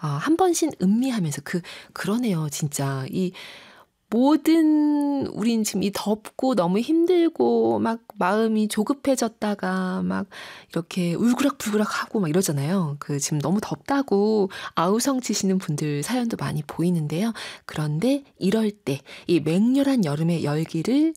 한 번씩 음미하면서 그러네요. 진짜 우린 지금 이 덥고 너무 힘들고 막 마음이 조급해졌다가 막 이렇게 울그락불그락하고 막 이러잖아요. 지금 너무 덥다고 아우성치시는 분들 사연도 많이 보이는데요. 그런데 이럴 때 이 맹렬한 여름의 열기를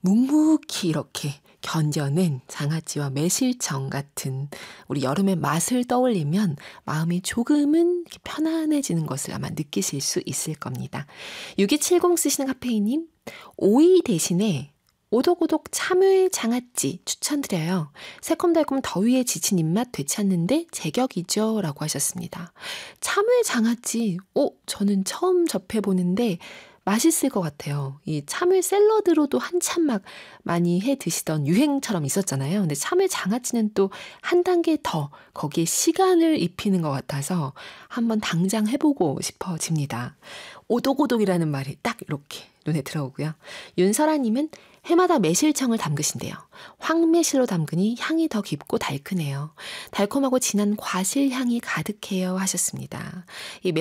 묵묵히 이렇게 견뎌낸 장아찌와 매실청 같은 우리 여름의 맛을 떠올리면 마음이 조금은 편안해지는 것을 아마 느끼실 수 있을 겁니다. 6270 쓰시는 카페인님, 오이 대신에 오독오독 참외 장아찌 추천드려요. 새콤달콤 더위에 지친 입맛 되찾는데 제격이죠 라고 하셨습니다. 참외 장아찌, 저는 처음 접해보는데 맛있을 것 같아요. 이 참외 샐러드로도 한참 막 많이 해 드시던 유행처럼 있었잖아요. 근데 참외 장아찌는 또 한 단계 더 거기에 시간을 입히는 것 같아서 한번 당장 해보고 싶어집니다. 오독오독이라는 말이 딱 이렇게 눈에 들어오고요. 윤설아님은 해마다 매실청을 담그신대요. 황매실로 담그니 향이 더 깊고 달큰해요. 달콤하고 진한 과실 향이 가득해요 하셨습니다. 이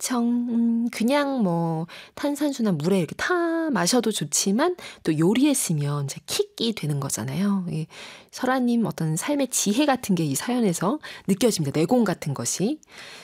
매실청 그냥 탄산수나 물에 이렇게 타 마셔도 좋지만 또 요리에 쓰면 이제 킥이 되는 거잖아요. 이 설아님 어떤 삶의 지혜 같은 게 이 사연에서 느껴집니다. 내공 같은 것이.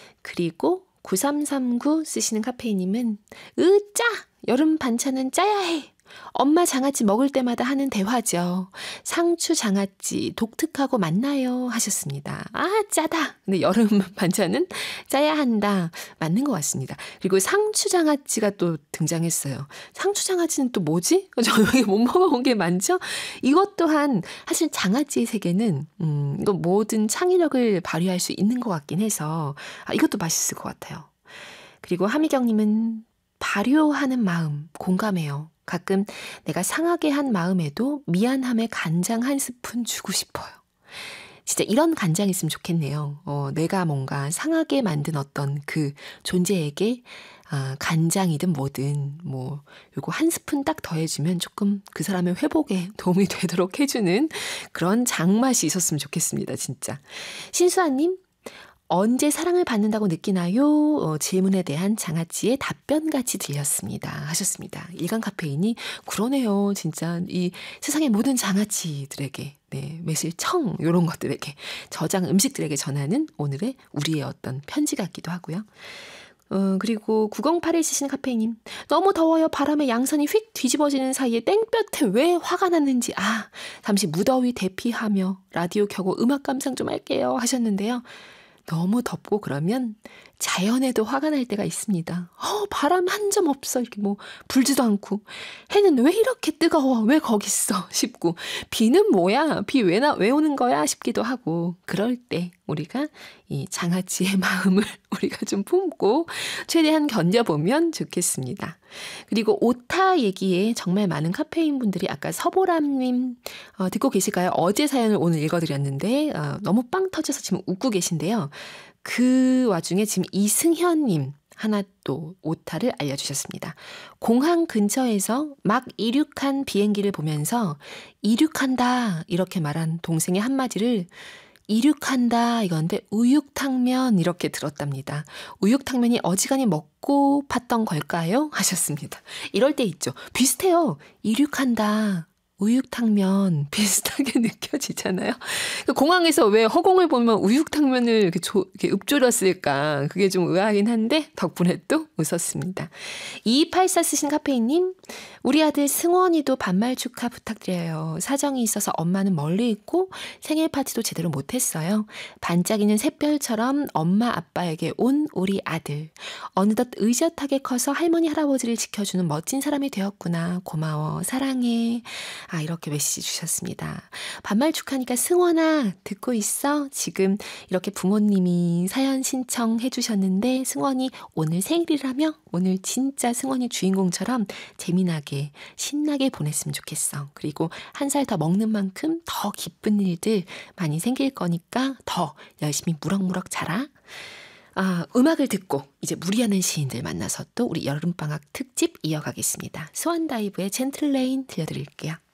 그리고 9339 쓰시는 카페인님은 짜! 여름 반찬은 짜야 해. 엄마 장아찌 먹을 때마다 하는 대화죠. 상추 장아찌 독특하고 맛나요 하셨습니다. 짜다. 근데 여름 반찬은 짜야 한다. 맞는 것 같습니다. 그리고 상추 장아찌가 또 등장했어요. 상추 장아찌는 또 뭐지? 저는 못 먹어본 게 많죠? 이것 또한 사실 장아찌의 세계는 이거 모든 창의력을 발휘할 수 있는 것 같긴 해서 이것도 맛있을 것 같아요. 그리고 하미경님은 발효하는 마음 공감해요. 가끔 내가 상하게 한 마음에도 미안함에 간장 한 스푼 주고 싶어요. 진짜 이런 간장이 있으면 좋겠네요. 내가 뭔가 상하게 만든 어떤 그 존재에게 간장이든 뭐든 요거 한 스푼 딱 더해주면 조금 그 사람의 회복에 도움이 되도록 해주는 그런 장맛이 있었으면 좋겠습니다. 진짜. 신수아님. 언제 사랑을 받는다고 느끼나요? 질문에 대한 장아찌의 답변같이 들렸습니다. 하셨습니다. 일간 카페인이 그러네요. 진짜 이 세상의 모든 장아찌들에게 매실청 이런 것들에게 저장 음식들에게 전하는 오늘의 우리의 어떤 편지 같기도 하고요. 그리고 9081 쓰시는 카페인님. 너무 더워요. 바람에 양산이 휙 뒤집어지는 사이에 땡볕에 왜 화가 났는지 잠시 무더위 대피하며 라디오 켜고 음악 감상 좀 할게요 하셨는데요. 너무 덥고 그러면 자연에도 화가 날 때가 있습니다. 바람 한 점 없어. 이렇게 불지도 않고. 해는 왜 이렇게 뜨거워? 왜 거기 있어? 싶고. 비는 뭐야? 비 왜 오는 거야? 싶기도 하고. 그럴 때 우리가 이 장아찌의 마음을 우리가 좀 품고 최대한 견뎌보면 좋겠습니다. 그리고 오타 얘기에 정말 많은 카페인 분들이 아까 서보람님 듣고 계실까요? 어제 사연을 오늘 읽어드렸는데 너무 빵 터져서 지금 웃고 계신데요. 그 와중에 지금 이승현님 하나 또 오타를 알려주셨습니다. 공항 근처에서 막 이륙한 비행기를 보면서 이륙한다 이렇게 말한 동생의 한마디를 이륙한다 이건데 우육탕면 이렇게 들었답니다. 우육탕면이 어지간히 먹고 팠던 걸까요? 하셨습니다. 이럴 때 있죠. 비슷해요. 이륙한다. 우육탕면 비슷하게 느껴지잖아요. 공항에서 왜 허공을 보면 우육탕면을 이렇게 읊조렸을까. 그게 좀 의아하긴 한데 덕분에 또 웃었습니다. 2284 쓰신 카페인님. 우리 아들 승원이도 반말 축하 부탁드려요. 사정이 있어서 엄마는 멀리 있고 생일 파티도 제대로 못했어요. 반짝이는 샛별처럼 엄마 아빠에게 온 우리 아들. 어느덧 의젓하게 커서 할머니 할아버지를 지켜주는 멋진 사람이 되었구나. 고마워. 사랑해. 이렇게 메시지 주셨습니다. 반말 축하니까 승원아 듣고 있어? 지금 이렇게 부모님이 사연 신청해 주셨는데 승원이 오늘 생일이라며 오늘 진짜 승원이 주인공처럼 재미나게 신나게 보냈으면 좋겠어. 그리고 한 살 더 먹는 만큼 더 기쁜 일들 많이 생길 거니까 더 열심히 무럭무럭 자라. 음악을 듣고 이제 무리하는 시인들 만나서 또 우리 여름방학 특집 이어가겠습니다. 스완다이브의 젠틀레인 들려드릴게요.